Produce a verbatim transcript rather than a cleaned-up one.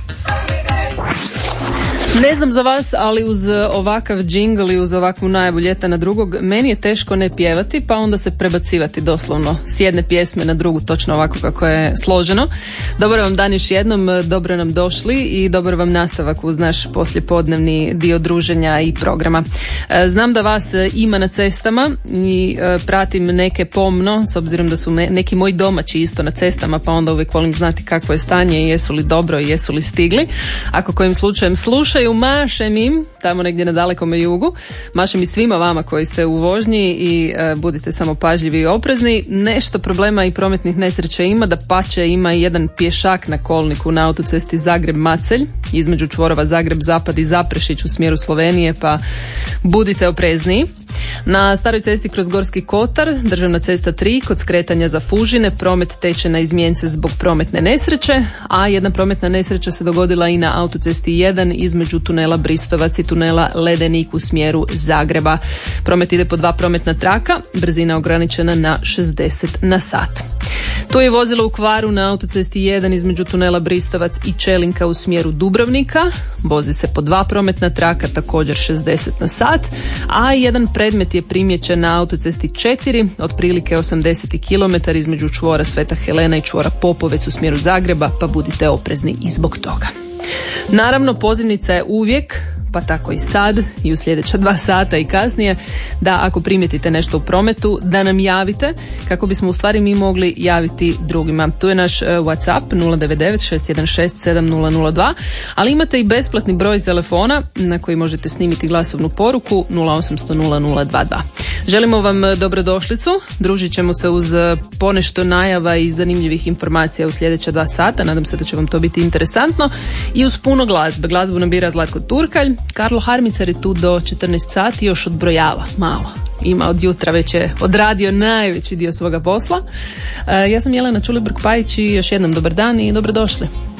Ne znam za vas, ali uz ovakav džingl i uz ovakvu najavu ljeta na drugog, meni je teško ne pjevati, pa onda se prebacivati doslovno s jedne pjesme na drugu, točno ovako kako je složeno. Dobro vam dan još jednom, dobro nam došli i dobro vam nastavak uz naš poslijepodnevni dio druženja i programa. Znam da vas ima na cestama i pratim neke pomno, s obzirom da su neki moji domaći isto na cestama, pa onda uvijek volim znati kakvo je stanje i jesu li dobro i jesu li stigli. Ako kojim slučajem slušaju, mašem im tamo negdje na dalekome jugu, mašem i svima vama koji ste u vožnji i e, budite samo pažljivi i oprezni. Nešto problema i prometnih nesreća ima, da pače ima i jedan pješak na kolniku na autocesti Zagreb-Macelj između čvorova Zagreb-Zapad i Zaprešić u smjeru Slovenije, pa budite oprezniji. Na staroj cesti kroz Gorski kotar, državna cesta tri, kod skretanja za Fužine, promet teče na izmjence zbog prometne nesreće, a jedna prometna nesreća se dogodila i na autocesti jedan između tunela Bristovac i tunela Ledenik u smjeru Zagreba. Promet ide po dva prometna traka, brzina ograničena na šezdeset na sat. Tu je vozilo u kvaru na autocesti jedan između tunela Bristovac i Čelinka u smjeru Dubrovnika. Vozi se po dva prometna traka, također šezdeset na sat, a jedan predmet je primijećen na autocesti četiri, otprilike osamdeset kilometara između čvora Sveta Helena i čvora Popovec u smjeru Zagreba, pa budite oprezni i zbog toga. Naravno, pozivnica je uvijek, pa tako i sad i u sljedeća dva sata i kasnije, da ako primijetite nešto u prometu, da nam javite kako bismo u stvari mi mogli javiti drugima. Tu je naš WhatsApp nula devet devet šest jedan šest sedam nula nula dva, ali imate i besplatni broj telefona na koji možete snimiti glasovnu poruku nula osam sto nula nula dva dva. Želimo vam dobrodošlicu, družit ćemo se uz ponešto najava i zanimljivih informacija u sljedeća dva sata, nadam se da će vam to biti interesantno, i uz puno glazbe. Glazbu nam bira Zlatko Turkalj, Karlo Harmicar je tu do četrnaest sati, još odbrojava malo. Ima od jutra, već je odradio najveći dio svoga posla. Ja sam Jelena Čulibrk-Pajić i još jednom dobar dan i dobrodošli.